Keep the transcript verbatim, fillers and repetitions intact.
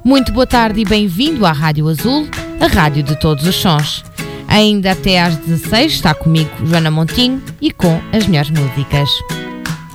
Muito boa tarde e bem-vindo à Rádio Azul, a rádio de todos os sons. Ainda até às dezasseis está comigo Joana Montinho e com as melhores músicas.